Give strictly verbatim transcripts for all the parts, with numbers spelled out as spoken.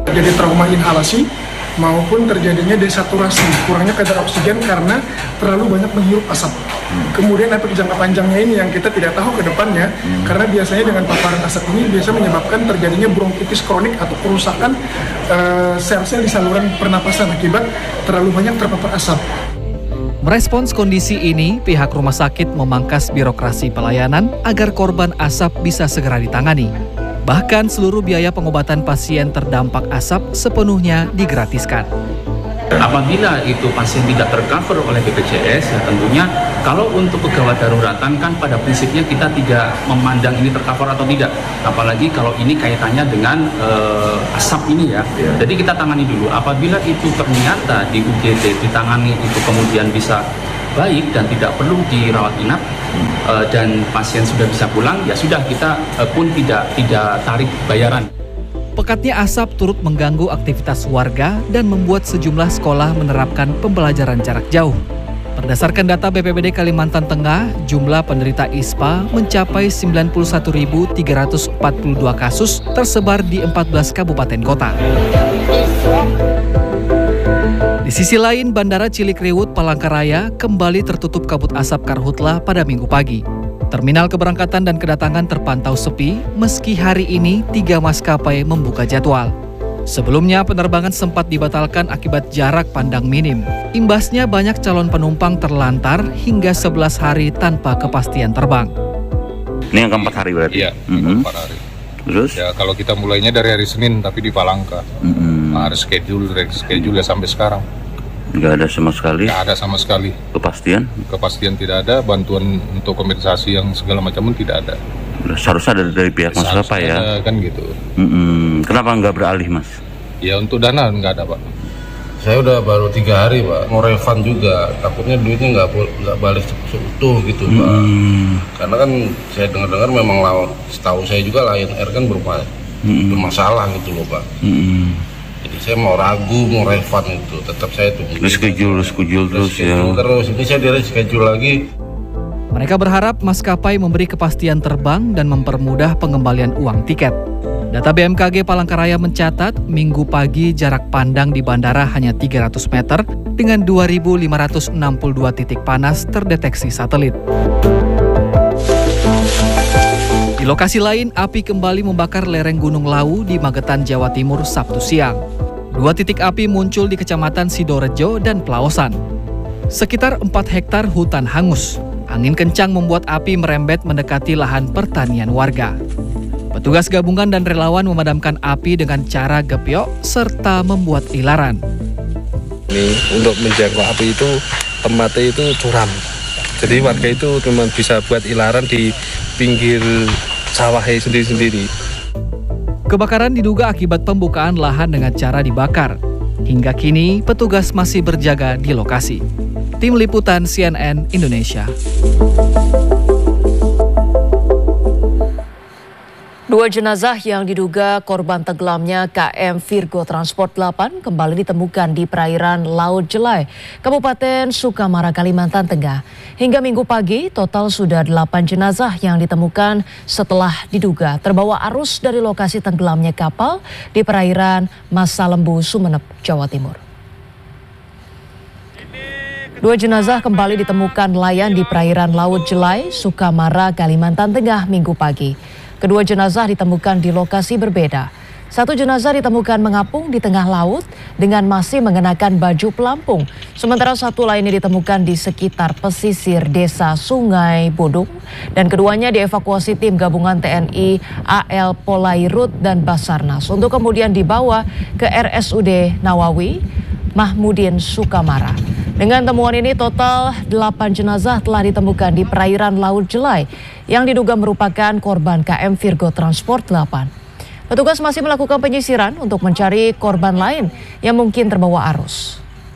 Terjadi trauma inhalasi maupun terjadinya desaturasi, kurangnya kadar oksigen karena terlalu banyak menghirup asap. Kemudian efek jangka panjangnya ini yang kita tidak tahu ke depannya, hmm. karena biasanya dengan paparan asap ini biasa menyebabkan terjadinya bronkitis kronik atau kerusakan uh, sel-sel di saluran pernapasan akibat terlalu banyak terpapar asap. Merespons kondisi ini, pihak rumah sakit memangkas birokrasi pelayanan agar korban asap bisa segera ditangani. Bahkan seluruh biaya pengobatan pasien terdampak asap sepenuhnya digratiskan. Apabila itu pasien tidak tercover oleh B P J S, ya tentunya kalau untuk pegawai daruratan kan pada prinsipnya kita tidak memandang ini tercover atau tidak. Apalagi kalau ini kaitannya dengan uh, asap ini ya. Jadi kita tangani dulu. Apabila itu ternyata di U G D ditangani itu kemudian bisa baik dan tidak perlu dirawat inap uh, dan pasien sudah bisa pulang, ya sudah kita uh, pun tidak tidak tarik bayaran. Pekatnya asap turut mengganggu aktivitas warga dan membuat sejumlah sekolah menerapkan pembelajaran jarak jauh. Berdasarkan data B P B D Kalimantan Tengah, jumlah penderita I S P A mencapai sembilan puluh satu ribu tiga ratus empat puluh dua kasus tersebar di empat belas kabupaten kota. Di sisi lain, Bandara Cilikriwut, Palangkaraya kembali tertutup kabut asap karhutlah pada Minggu pagi. Terminal keberangkatan dan kedatangan terpantau sepi, meski hari ini tiga maskapai membuka jadwal. Sebelumnya, penerbangan sempat dibatalkan akibat jarak pandang minim. Imbasnya banyak calon penumpang terlantar hingga sebelas hari tanpa kepastian terbang. Ini yang keempat hari berarti? Iya, mm-hmm. keempat hari. Terus? Ya, kalau kita mulainya dari hari Senin, tapi di Palangka. Mm-hmm. Nah, ada schedule, schedule ya sampai sekarang. Nggak ada sama sekali? Nggak ada sama sekali. Kepastian? Kepastian tidak ada, bantuan untuk kompensasi yang segala macam pun tidak ada. Seharusnya ada dari pihak maskapai ya? Ada, kan gitu. Mm-mm. Kenapa nggak beralih, Mas? Ya untuk dana nggak ada, Pak. Saya udah baru tiga hari, Pak. Mau refund juga, takutnya duitnya nggak nggak balik seutuh gitu, Pak. Mm. Karena kan saya dengar-dengar memang lawan, setahu saya juga Lion Air kan bermasalah, mm. bermasalah gitu loh, Pak. Mm. Jadi saya mau ragu, mau refund itu, tetap saya tunggu. Reschedule, reschedule terus ya. Terus, ini saya di reschedule lagi. Mereka berharap maskapai memberi kepastian terbang dan mempermudah pengembalian uang tiket. Data B M K G Palangkaraya mencatat, Minggu pagi jarak pandang di bandara hanya tiga ratus meter dengan dua ribu lima ratus enam puluh dua titik panas terdeteksi satelit. Di lokasi lain, api kembali membakar lereng Gunung Lawu di Magetan, Jawa Timur, Sabtu siang. Dua titik api muncul di Kecamatan Sidorejo dan Pelawasan. Sekitar empat hektar hutan hangus. Angin kencang membuat api merembet mendekati lahan pertanian warga. Petugas gabungan dan relawan memadamkan api dengan cara gebyok serta membuat ilaran. Ini untuk menjangkau api itu tempatnya itu curam. Jadi warga itu cuma bisa buat ilaran di pinggir sawah sendiri-sendiri. Kebakaran diduga akibat pembukaan lahan dengan cara dibakar. Hingga kini, petugas masih berjaga di lokasi. Tim Liputan C N N Indonesia. Dua jenazah yang diduga korban tenggelamnya K M Virgo Transport delapan kembali ditemukan di perairan Laut Jelai, Kabupaten Sukamara, Kalimantan Tengah. Hingga Minggu pagi, total sudah delapan jenazah yang ditemukan setelah diduga terbawa arus dari lokasi tenggelamnya kapal di perairan Masalembu, Sumeneb, Jawa Timur. Dua jenazah kembali ditemukan nelayan di perairan Laut Jelai, Sukamara, Kalimantan Tengah Minggu pagi. Kedua jenazah ditemukan di lokasi berbeda. Satu jenazah ditemukan mengapung di tengah laut dengan masih mengenakan baju pelampung. Sementara satu lainnya ditemukan di sekitar pesisir desa Sungai Budung. Dan keduanya dievakuasi tim gabungan T N I, A L Polairut dan Basarnas untuk kemudian dibawa ke R S U D Nawawi Mahmudin Sukamara. Dengan temuan ini total delapan jenazah telah ditemukan di perairan Laut Jelai yang diduga merupakan korban K M Virgo Transport delapan. Petugas masih melakukan penyisiran untuk mencari korban lain yang mungkin terbawa arus.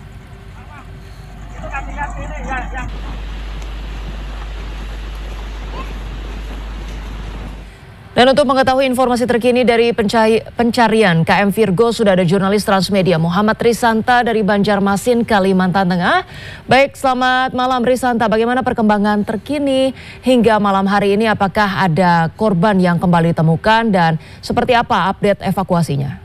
Dan untuk mengetahui informasi terkini dari pencari, pencarian K M Virgo sudah ada jurnalis Transmedia Muhammad Risanta dari Banjarmasin, Kalimantan Tengah. Baik, selamat malam Risanta. Bagaimana perkembangan terkini hingga malam hari ini? Apakah ada korban yang kembali ditemukan dan seperti apa update evakuasinya?